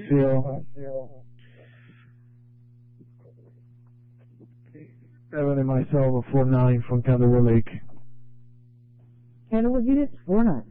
feel. Evan and myself are 4-9 from Candlewood Lake. Candlewood units? 4-9.